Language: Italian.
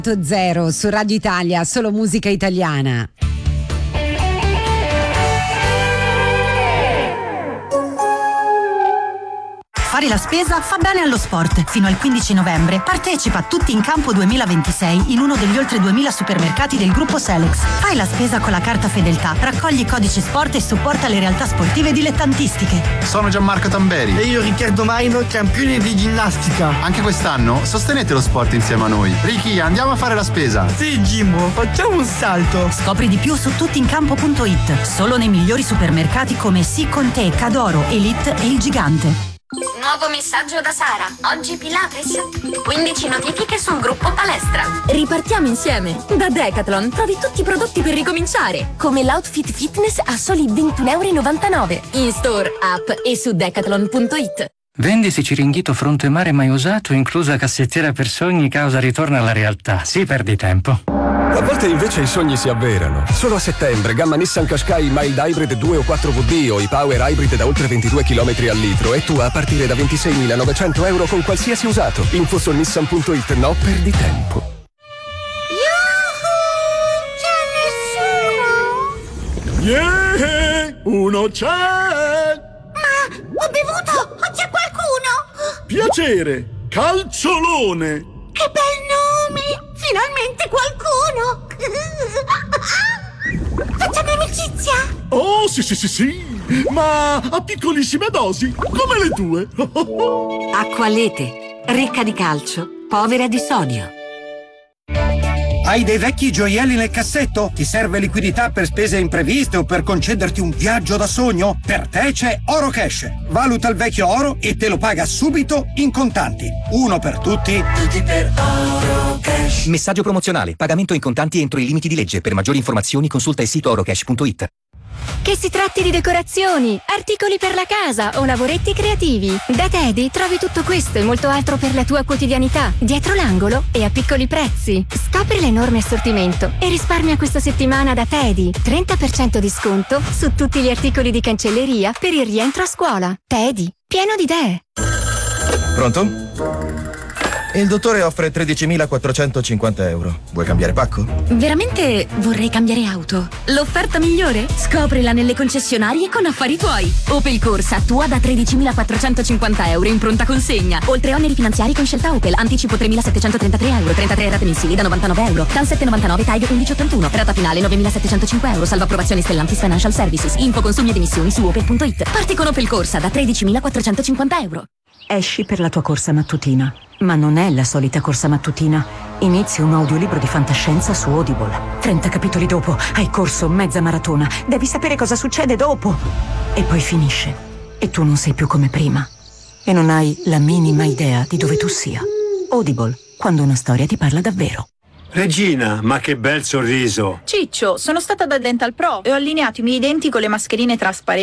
Zero su Radio Italia, solo musica italiana. Fare la spesa fa bene allo sport. Fino al 15 novembre partecipa a Tutti in Campo 2026 in uno degli oltre 2000 supermercati del gruppo Selex. Fai la spesa con la carta Fedeltà, raccogli codice sport e supporta le realtà sportive dilettantistiche. Sono Gianmarco Tamberi. E io Riccardo Maino, campione di ginnastica. Anche quest'anno sostenete lo sport insieme a noi. Ricky, andiamo a fare la spesa. Sì, Jimbo, facciamo un salto. Scopri di più su tuttincampo.it. Solo nei migliori supermercati come Sì con te, Cadoro, Elite e Il Gigante. Nuovo messaggio da Sara. Oggi Pilates. 15 notifiche sul gruppo palestra. Ripartiamo insieme. Da Decathlon trovi tutti i prodotti per ricominciare, come l'outfit fitness a soli €21,99. In store, app e su decathlon.it. Vendisi Ciringhito fronte mare mai usato, inclusa cassettiera per sogni, causa ritorno alla realtà. Sì, perdi tempo. A volte invece i sogni si avverano. Solo a settembre, gamma Nissan Qashqai Mild Hybrid 2 o 4WD o i Power Hybrid da oltre 22 km al litro e tu a partire da €26.900 con qualsiasi usato. Info su nissan.it. No, perdi tempo. Yeah! Uno c'è! Ma ho bevuto! C'è qualcuno! Piacere! Calciolone! Che bel nome! Finalmente qualcuno! Facciamo amicizia! Oh, sì! Ma a piccolissime dosi, come le tue! Acqualete, ricca di calcio, povera di sodio. Hai dei vecchi gioielli nel cassetto? Ti serve liquidità per spese impreviste o per concederti un viaggio da sogno? Per te c'è Orocash. Valuta il vecchio oro e te lo paga subito in contanti. Uno per tutti. Tutti per Orocash. Messaggio promozionale. Pagamento in contanti entro i limiti di legge. Per maggiori informazioni consulta il sito orocash.it. Che si tratti di decorazioni, articoli per la casa o lavoretti creativi, da Teddy trovi tutto questo e molto altro per la tua quotidianità, dietro l'angolo e a piccoli prezzi. Scopri l'enorme assortimento e risparmia questa settimana da Teddy. 30% di sconto su tutti gli articoli di cancelleria per il rientro a scuola. Teddy, pieno di idee. Pronto? Il dottore offre €13.450. Vuoi cambiare pacco? Veramente vorrei cambiare auto. L'offerta migliore? Scoprila nelle concessionarie con Affari Tuoi. Opel Corsa, tua da €13.450 in pronta consegna. Oltre oneri finanziari con scelta Opel. Anticipo €3.733, 33 rate mensili da €99. TAN 7,99, TAG 11,81. Rata finale €9.705. Salva approvazione Stellantis Financial Services. Info consumi ed emissioni su opel.it. Parti con Opel Corsa da €13.450. Esci per la tua corsa mattutina. Ma non è la solita corsa mattutina. Inizia un audiolibro di fantascienza su Audible. 30 capitoli dopo hai corso mezza maratona. Devi sapere cosa succede dopo. E poi finisce. E tu non sei più come prima. E non hai la minima idea di dove tu sia. Audible, quando una storia ti parla davvero. Regina, ma che bel sorriso! Ciccio, sono stata da Dental Pro e ho allineato i miei denti con le mascherine trasparenti.